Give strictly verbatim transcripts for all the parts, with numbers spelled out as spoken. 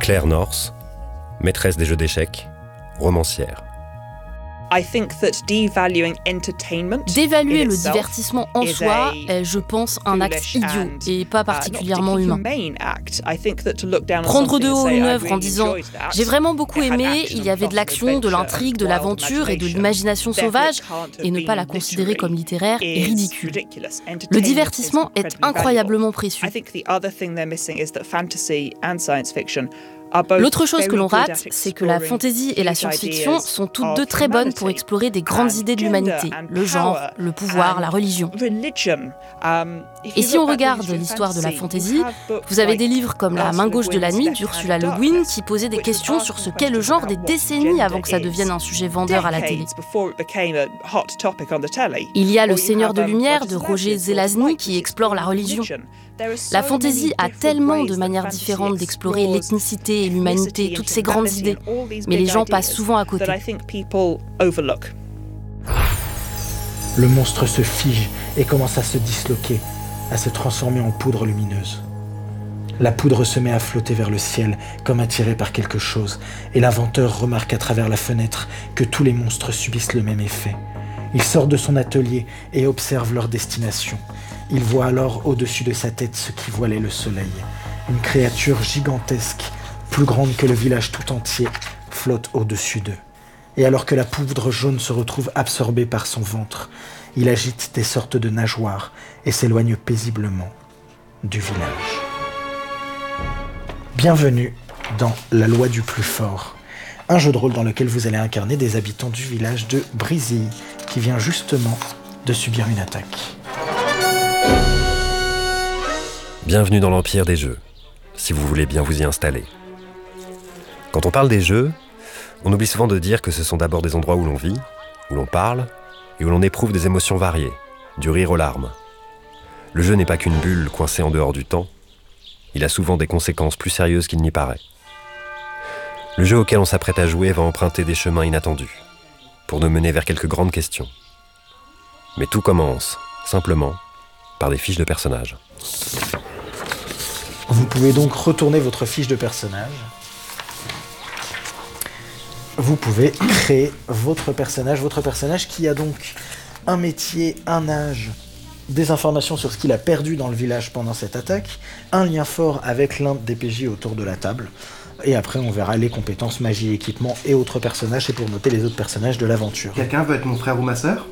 Claire North, maîtresse des jeux d'échecs, romancière. D'évaluer le divertissement en soi est, je pense, un acte idiot et pas particulièrement humain. Prendre de haut une œuvre en disant « j'ai vraiment beaucoup aimé, il y avait de l'action, de l'intrigue, de l'aventure et de l'imagination sauvage » et ne pas la considérer comme littéraire est ridicule. Le divertissement est incroyablement précieux. L'autre chose que l'on rate, c'est que la fantasy et la science-fiction sont toutes deux très bonnes pour explorer des grandes idées de l'humanité, le genre, le pouvoir, la religion. Et si on regarde l'histoire de la fantasy, vous avez des livres comme La main gauche de la nuit d'Ursula Le Guin qui posaient des questions sur ce qu'est le genre des décennies avant que ça devienne un sujet vendeur à la télé. Il y a Le Seigneur de Lumière de Roger Zelazny qui explore la religion. La fantasy a tellement de manières différentes d'explorer l'ethnicité et l'humanité, toutes ces grandes idées, mais les gens passent souvent à côté. Le monstre se fige et commence à se disloquer, à se transformer en poudre lumineuse. La poudre se met à flotter vers le ciel, comme attirée par quelque chose, et l'inventeur remarque à travers la fenêtre que tous les monstres subissent le même effet. Il sort de son atelier et observe leur destination. Il voit alors au-dessus de sa tête ce qui voilait le soleil. Une créature gigantesque, plus grande que le village tout entier, flotte au-dessus d'eux. Et alors que la poudre jaune se retrouve absorbée par son ventre, il agite des sortes de nageoires et s'éloigne paisiblement du village. Bienvenue dans La Loi du plus fort, un jeu de rôle dans lequel vous allez incarner des habitants du village de Brisille, qui vient justement de subir une attaque. Bienvenue dans l'Empire des jeux, si vous voulez bien vous y installer. Quand on parle des jeux, on oublie souvent de dire que ce sont d'abord des endroits où l'on vit, où l'on parle, et où l'on éprouve des émotions variées, du rire aux larmes. Le jeu n'est pas qu'une bulle coincée en dehors du temps, il a souvent des conséquences plus sérieuses qu'il n'y paraît. Le jeu auquel on s'apprête à jouer va emprunter des chemins inattendus, pour nous mener vers quelques grandes questions. Mais tout commence, simplement, par des fiches de personnages. Vous pouvez donc retourner votre fiche de personnage. Vous pouvez créer votre personnage, votre personnage qui a donc un métier, un âge, des informations sur ce qu'il a perdu dans le village pendant cette attaque, un lien fort avec l'un des P J autour de la table, et après on verra les compétences, magie, équipement et autres personnages, c'est pour noter les autres personnages de l'aventure. Quelqu'un veut être mon frère ou ma sœur?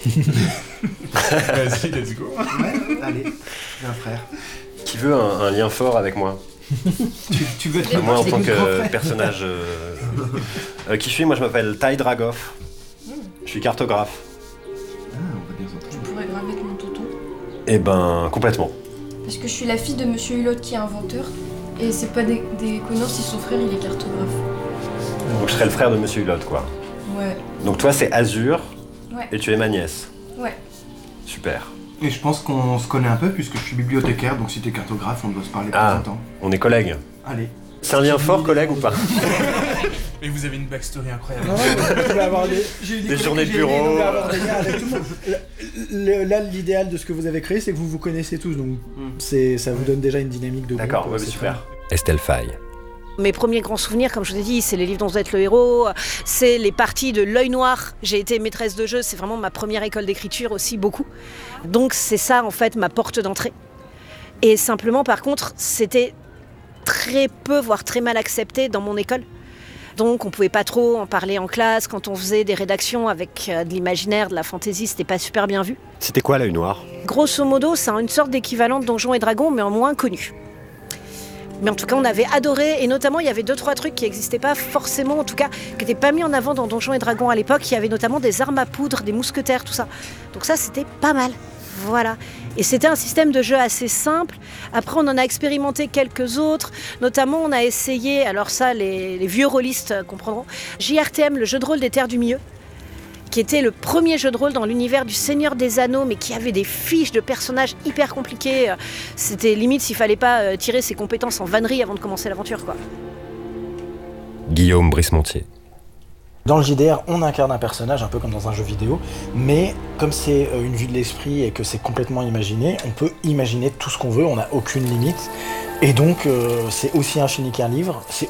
Vas-y, let's go. Ouais, allez, j'ai un frère. Qui veut un, un lien fort avec moi? tu, tu veux être moi en tant que personnage... Euh... euh, qui je suis? Moi je m'appelle Ty Dragoff. Je suis cartographe. Ah, on va bien s'entendre. Tu pourrais graver avec mon tonton? Eh ben, complètement. Parce que je suis la fille de Monsieur Hulot qui est inventeur, et c'est pas des, des connards si son frère il est cartographe. Donc je serais le frère de Monsieur Hulot, quoi. Ouais. Donc toi c'est Azur, ouais. Et tu es ma nièce. Ouais. Super. Et je pense qu'on se connaît un peu puisque je suis bibliothécaire, donc si t'es cartographe, on doit se parler plus ah, longtemps. On est collègues. Allez. C'est un lien fort, collègue, ou pas? Mais vous avez une backstory incroyable. Non, vous pouvez avoir des, j'ai eu des, des journées de bureau. Vous pouvez avoir des liens avec tout le monde. Là, l'idéal de ce que vous avez créé, c'est que vous vous connaissez tous, donc mm. c'est, ça vous donne déjà une dynamique de groupe. D'accord, ouais, super. Très... Estelle Faye. Mes premiers grands souvenirs, comme je vous ai dit, c'est les livres dont vous êtes le héros, c'est les parties de l'œil noir. J'ai été maîtresse de jeu, c'est vraiment ma première école d'écriture aussi, beaucoup. Donc c'est ça, en fait, ma porte d'entrée. Et simplement, par contre, c'était très peu, voire très mal accepté dans mon école. Donc on pouvait pas trop en parler en classe. Quand on faisait des rédactions avec de l'imaginaire, de la fantaisie, c'était pas super bien vu. C'était quoi l'œil noir? Grosso modo, c'est une sorte d'équivalent de Donjons et Dragons, mais en moins connu. Mais en tout cas, on avait adoré, et notamment, il y avait deux, trois trucs qui n'existaient pas forcément, en tout cas, qui n'étaient pas mis en avant dans Donjons et Dragons à l'époque. Il y avait notamment des armes à poudre, des mousquetaires, tout ça. Donc ça, c'était pas mal. Voilà. Et c'était un système de jeu assez simple. Après, on en a expérimenté quelques autres. Notamment, on a essayé, alors ça, les, les vieux rôlistes comprendront, J R T M, le jeu de rôle des Terres du Milieu, qui était le premier jeu de rôle dans l'univers du Seigneur des Anneaux, mais qui avait des fiches de personnages hyper compliquées. C'était limite s'il fallait pas tirer ses compétences en vannerie avant de commencer l'aventure, quoi. Guillaume Brismontier. Dans le J D R, on incarne un personnage un peu comme dans un jeu vidéo, mais comme c'est une vue de l'esprit et que c'est complètement imaginé, on peut imaginer tout ce qu'on veut, on n'a aucune limite. Et donc, euh, c'est aussi infini qu'un livre, c'est